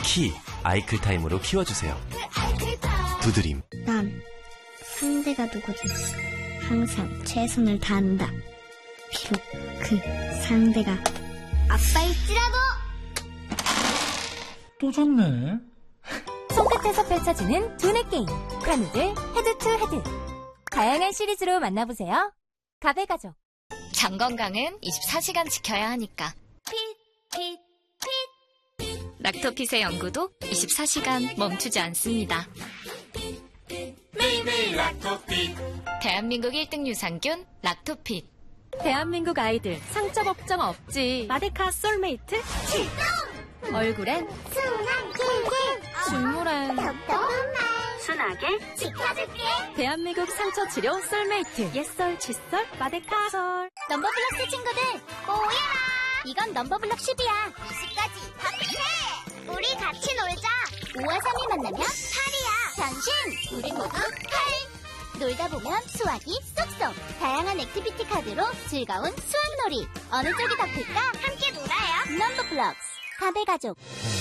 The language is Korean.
키 아이클타임으로 키워주세요. 두드림. 난 상대가 누구든 항상 최선을 다한다. 비록 그 상대가 아빠일지라도. 또 졌네. 손끝에서 펼쳐지는 두뇌 게임 크라누들 헤드 투 헤드. 다양한 시리즈로 만나보세요. 가베가족. 장 건강은 24시간 지켜야 하니까. 락토핏의 연구도 24시간 멈추지 않습니다. 매일매일 락토핏. 대한민국 1등 유산균 락토핏. 대한민국 아이들 상처 걱정 없지. 마데카 솔메이트 출동! 얼굴엔 순한 꿀꿀, 눈물엔 순하게 지켜줄게. 대한민국 상처 치료 솔메이트. 옛설 칫솔 마데카솔. 넘버블럭스 친구들 모여라. 이건 넘버블럭 10이야. 20까지 파티해. 우리 같이 놀자. 5월 3일 만나면 8이야. 변신. 우리 모두 8. 놀다 보면 수학이 쏙쏙. 다양한 액티비티 카드로 즐거운 수학놀이. 어느 쪽이 더 클까? 함께 놀아요. 넘버블럭스 가베가족.